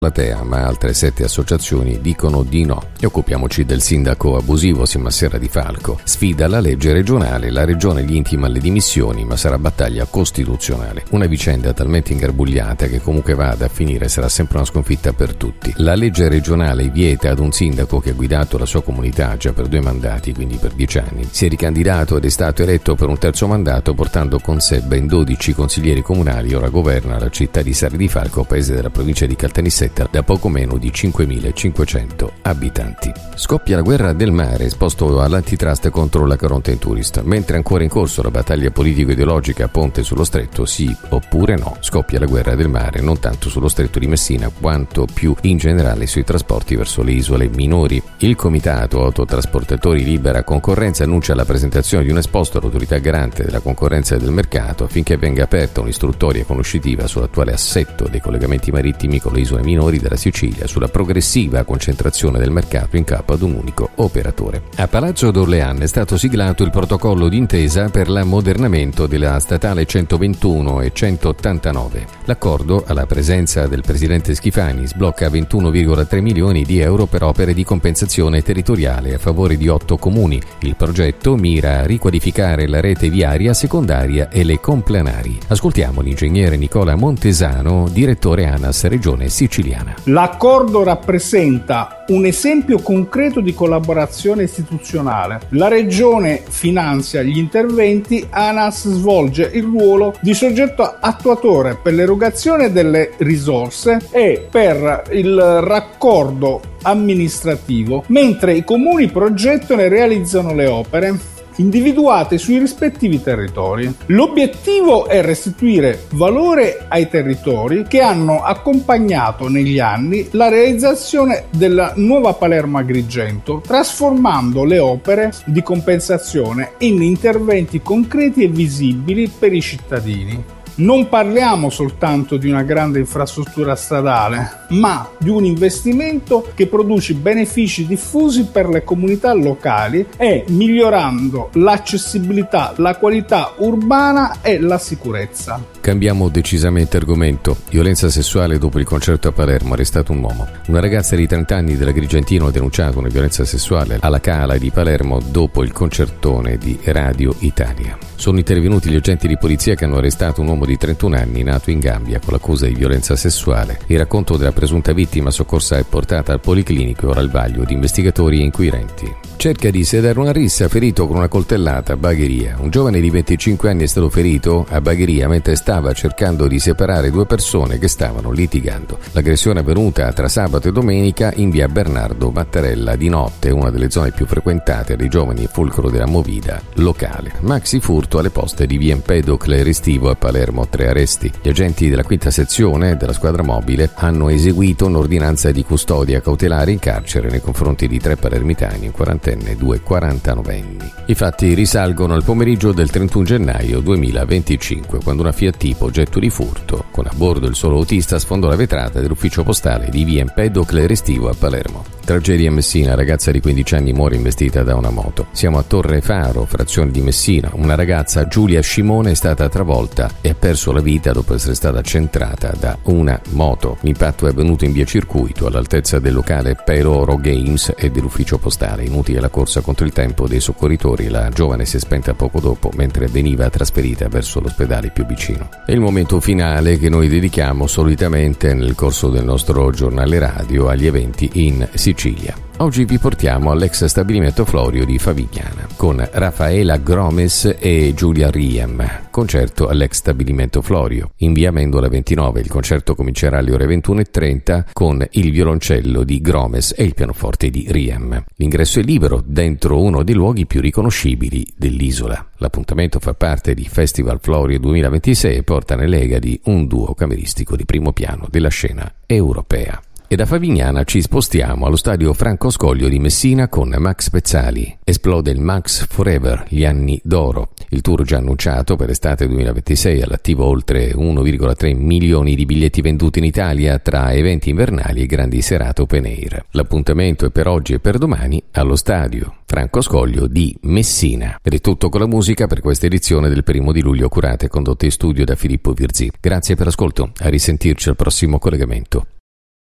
Platea, ma altre 7 associazioni dicono di no. E occupiamoci del sindaco abusivo Simassera Di Falco. Sfida la legge regionale, la regione gli intima le dimissioni, ma sarà battaglia costituzionale. Una vicenda talmente ingarbugliata che comunque vada a finire sarà sempre una sconfitta per tutti. La legge regionale vieta ad un sindaco che ha guidato la sua comunità già per 2 mandati, quindi per 10 anni. Si è ricandidato ed è stato eletto per un 3° mandato, portando con sé ben 12 consiglieri comunali. Ora governa la città di Sarri di Falco, paese della provincia di Caltanissetta, da poco meno di 5.500 abitanti. Scoppia la guerra del mare, esposto all'antitrust contro la Caronte Tourist. Mentre è ancora in corso la battaglia politico-ideologica a Ponte sullo Stretto, sì oppure no, scoppia la guerra del mare, non tanto sullo Stretto di Messina quanto più in generale sui trasporti verso le isole minori. Il Comitato Autotrasportatori Libera Concorrenza annuncia la presentazione di un esposto all'autorità garante della concorrenza e del mercato affinché venga aperta un'istruttoria conoscitiva sull'attuale assetto dei collegamenti marittimi con le isole minori della Sicilia, sulla progressiva concentrazione del mercato in capo ad un unico operatore. A Palazzo d'Orléans è stato siglato il protocollo d'intesa per l'ammodernamento della statale 121 e 189. L'accordo, alla presenza del presidente Schifani, sblocca 21,3 milioni di euro per opere di compensazione territoriale a favore di 8 comuni. Il progetto mira a riqualificare la rete viaria secondaria e le complanari. Ascoltiamo l'ingegnere Nicola Montesano, direttore ANAS Regione Siciliana. L'accordo rappresenta un esempio concreto di collaborazione istituzionale. La Regione finanzia gli interventi, ANAS svolge il ruolo di soggetto attuatore per l'erogazione delle risorse e per il raccordo amministrativo, mentre i comuni progettano e realizzano le opere individuate sui rispettivi territori. L'obiettivo è restituire valore ai territori che hanno accompagnato negli anni la realizzazione della nuova Palermo-Agrigento, trasformando le opere di compensazione in interventi concreti e visibili per i cittadini. Non parliamo soltanto di una grande infrastruttura stradale, ma di un investimento che produce benefici diffusi per le comunità locali e migliorando l'accessibilità, la qualità urbana e la sicurezza. Cambiamo decisamente argomento. Violenza sessuale dopo il concerto a Palermo, arrestato un uomo. Una ragazza di 30 anni dell'Agrigentino ha denunciato una violenza sessuale alla Cala di Palermo dopo il concertone di Radio Italia. Sono intervenuti gli agenti di polizia che hanno arrestato un uomo di 31 anni nato in Gambia con l'accusa di violenza sessuale. Il racconto della presunta vittima soccorsa è portata al policlinico e ora al vaglio di investigatori e inquirenti. Cerca di sedare una rissa, ferito con una coltellata a Bagheria. Un giovane di 25 anni è stato ferito a Bagheria mentre stava cercando di separare 2 persone che stavano litigando. L'aggressione è avvenuta tra sabato e domenica in via Bernardo Mattarella di notte, una delle zone più frequentate dai giovani, fulcro della movida locale. Maxi furto alle poste di via Empedocle Restivo a Palermo, 3 arresti. Gli agenti della 5ª sezione della squadra mobile hanno eseguito un'ordinanza di custodia cautelare in carcere nei confronti di 3 palermitani, un 40enne e 2 49enni. I fatti risalgono al pomeriggio del 31 gennaio 2025, quando una Fiat Tipo, oggetto di furto, con a bordo il solo autista, sfondò la vetrata dell'ufficio postale di via Empedocle Restivo a Palermo. Tragedia a Messina, ragazza di 15 anni muore investita da una moto. Siamo a Torre Faro, frazione di Messina. Una ragazza, Giulia Scimone, è stata travolta e ha perso la vita dopo essere stata centrata da una moto. L'impatto è avvenuto in via Circuito, all'altezza del locale Peroro Games e dell'ufficio postale. Inutile la corsa contro il tempo dei soccorritori, la giovane si è spenta poco dopo mentre veniva trasferita verso l'ospedale più vicino. È il momento finale che noi dedichiamo solitamente nel corso del nostro giornale radio agli eventi in Sicilia. Oggi vi portiamo all'ex stabilimento Florio di Favignana con Raffaella Gromes e Giulia Riem. Concerto all'ex stabilimento Florio. In via Amendola 29 il concerto comincerà alle ore 21:30 con il violoncello di Gromes e il pianoforte di Riem. L'ingresso è libero dentro uno dei luoghi più riconoscibili dell'isola. L'appuntamento fa parte di Festival Florio 2026 e porta nell'ega di un duo cameristico di primo piano della scena europea. E da Favignana ci spostiamo allo stadio Franco Scoglio di Messina con Max Pezzali. Esplode il Max Forever, gli anni d'oro. Il tour già annunciato per estate 2026, all'attivo oltre 1,3 milioni di biglietti venduti in Italia tra eventi invernali e grandi serate open air. L'appuntamento è per oggi e per domani allo stadio Franco Scoglio di Messina. Ed è tutto con la musica per questa edizione del 1 di luglio, curata e condotta in studio da Filippo Virzì. Grazie per l'ascolto, a risentirci al prossimo collegamento.